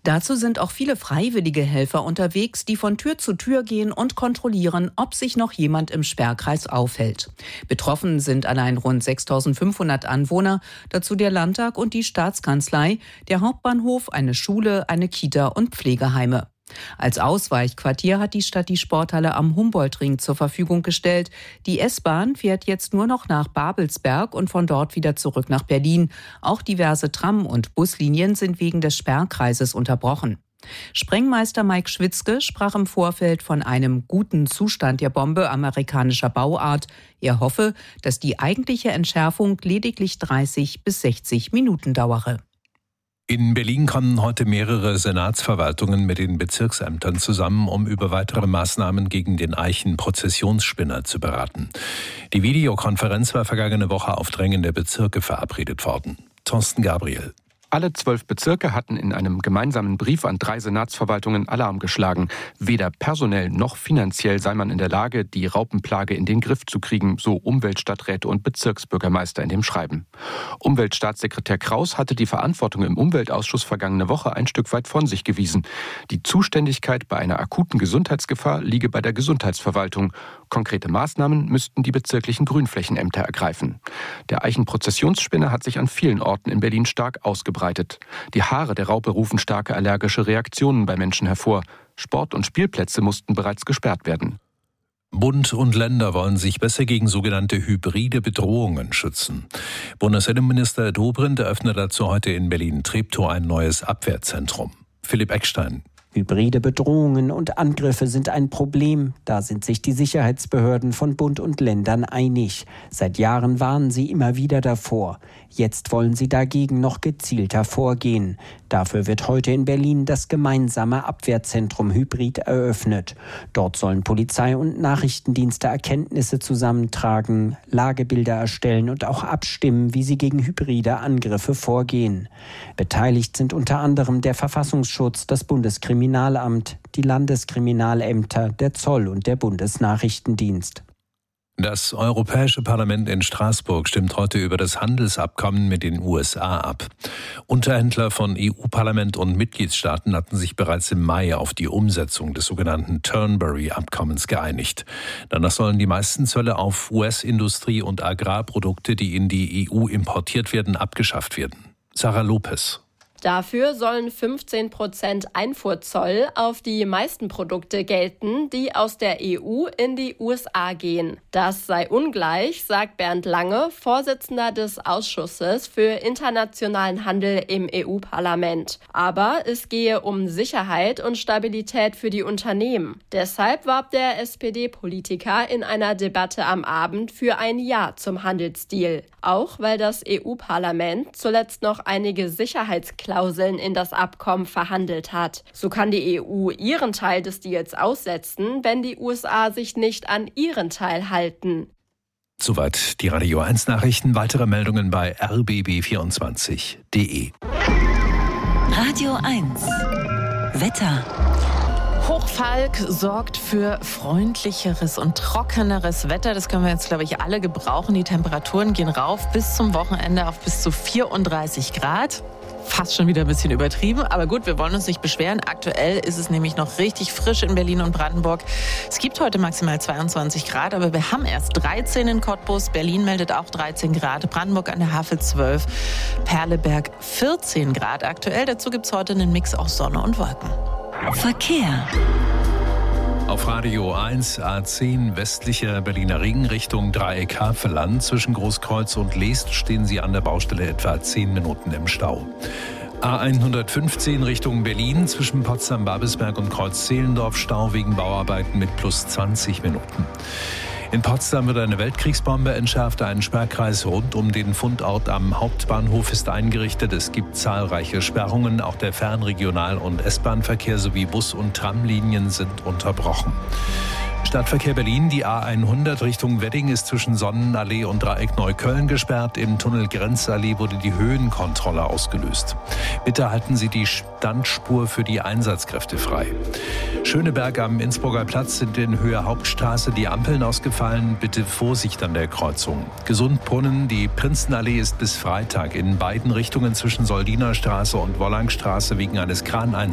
Dazu sind auch viele freiwillige Helfer unterwegs, die von Tür zu Tür gehen und kontrollieren, ob sich noch jemand im Sperrkreis aufhält. Betroffen sind allein rund 6.500 Anwohner, dazu der Landtag und die Staatskanzlei, der Hauptbahnhof, eine Schule, eine Kita und Pflegeheime. Als Ausweichquartier hat die Stadt die Sporthalle am Humboldtring zur Verfügung gestellt. Die S-Bahn fährt jetzt nur noch nach Babelsberg und von dort wieder zurück nach Berlin. Auch diverse Tram- und Buslinien sind wegen des Sperrkreises unterbrochen. Sprengmeister Mike Schwitzke sprach im Vorfeld von einem guten Zustand der Bombe amerikanischer Bauart. Er hoffe, dass die eigentliche Entschärfung lediglich 30 bis 60 Minuten dauere. In Berlin kommen heute mehrere Senatsverwaltungen mit den Bezirksämtern zusammen, um über weitere Maßnahmen gegen den Eichen-Prozessionsspinner zu beraten. Die Videokonferenz war vergangene Woche auf Drängen der Bezirke verabredet worden. Thorsten Gabriel. Alle 12 Bezirke hatten in einem gemeinsamen Brief an 3 Senatsverwaltungen Alarm geschlagen. Weder personell noch finanziell sei man in der Lage, die Raupenplage in den Griff zu kriegen, so Umweltstadträte und Bezirksbürgermeister in dem Schreiben. Umweltstaatssekretär Kraus hatte die Verantwortung im Umweltausschuss vergangene Woche ein Stück weit von sich gewiesen. Die Zuständigkeit bei einer akuten Gesundheitsgefahr liege bei der Gesundheitsverwaltung. Konkrete Maßnahmen müssten die bezirklichen Grünflächenämter ergreifen. Der Eichen-Prozessionsspinner hat sich an vielen Orten in Berlin stark ausgebreitet. Die Haare der Raupe rufen starke allergische Reaktionen bei Menschen hervor. Sport- und Spielplätze mussten bereits gesperrt werden. Bund und Länder wollen sich besser gegen sogenannte hybride Bedrohungen schützen. Bundesinnenminister Dobrindt eröffnet dazu heute in Berlin-Treptow ein neues Abwehrzentrum. Philipp Eckstein. Hybride Bedrohungen und Angriffe sind ein Problem. Da sind sich die Sicherheitsbehörden von Bund und Ländern einig. Seit Jahren warnen sie immer wieder davor. Jetzt wollen sie dagegen noch gezielter vorgehen. Dafür wird heute in Berlin das gemeinsame Abwehrzentrum Hybrid eröffnet. Dort sollen Polizei und Nachrichtendienste Erkenntnisse zusammentragen, Lagebilder erstellen und auch abstimmen, wie sie gegen hybride Angriffe vorgehen. Beteiligt sind unter anderem der Verfassungsschutz, das Bundeskriminalamt, die Landeskriminalämter, der Zoll und der Bundesnachrichtendienst. Das Europäische Parlament in Straßburg stimmt heute über das Handelsabkommen mit den USA ab. Unterhändler von EU-Parlament und Mitgliedstaaten hatten sich bereits im Mai auf die Umsetzung des sogenannten Turnberry-Abkommens geeinigt. Danach sollen die meisten Zölle auf US-Industrie- und Agrarprodukte, die in die EU importiert werden, abgeschafft werden. Sarah Lopez. Dafür sollen 15% Einfuhrzoll auf die meisten Produkte gelten, die aus der EU in die USA gehen. Das sei ungleich, sagt Bernd Lange, Vorsitzender des Ausschusses für internationalen Handel im EU-Parlament. Aber es gehe um Sicherheit und Stabilität für die Unternehmen. Deshalb warb der SPD-Politiker in einer Debatte am Abend für ein Ja zum Handelsdeal. Auch weil das EU-Parlament zuletzt noch einige Sicherheitsklauseln in das Abkommen verhandelt hat. So kann die EU ihren Teil des Deals aussetzen, wenn die USA sich nicht an ihren Teil halten. Soweit die Radio 1 Nachrichten. Weitere Meldungen bei rbb24.de. Radio 1 Wetter. Hochfalk sorgt für freundlicheres und trockeneres Wetter. Das können wir jetzt, glaube ich, alle gebrauchen. Die Temperaturen gehen rauf bis zum Wochenende auf bis zu 34 Grad. Fast schon wieder ein bisschen übertrieben, aber gut, wir wollen uns nicht beschweren. Aktuell ist es nämlich noch richtig frisch in Berlin und Brandenburg. Es gibt heute maximal 22 Grad, aber wir haben erst 13 in Cottbus. Berlin meldet auch 13 Grad, Brandenburg an der Havel 12, Perleberg 14 Grad aktuell. Dazu gibt es heute einen Mix aus Sonne und Wolken. Verkehr. Auf Radio 1 A10 westlicher Berliner Ring Richtung Dreieck Havelland. Zwischen Großkreuz und Leest stehen Sie an der Baustelle etwa 10 Minuten im Stau. A115 Richtung Berlin zwischen Potsdam-Babelsberg und Kreuz-Zehlendorf Stau wegen Bauarbeiten mit plus 20 Minuten. In Potsdam wird eine Weltkriegsbombe entschärft. Ein Sperrkreis rund um den Fundort am Hauptbahnhof ist eingerichtet. Es gibt zahlreiche Sperrungen. Auch der Fernregional- und S-Bahn-Verkehr sowie Bus- und Tramlinien sind unterbrochen. Stadtverkehr Berlin, die A100 Richtung Wedding ist zwischen Sonnenallee und Dreieck Neukölln gesperrt. Im Tunnel Grenzallee wurde die Höhenkontrolle ausgelöst. Bitte halten Sie die Standspur für die Einsatzkräfte frei. Schöneberg am Innsbrucker Platz sind in Höhe Hauptstraße die Ampeln ausgefallen. Bitte Vorsicht an der Kreuzung. Gesundbrunnen, die Prinzenallee ist bis Freitag in beiden Richtungen zwischen Soldiner Straße und Wollangstraße wegen eines Kraneinsatzes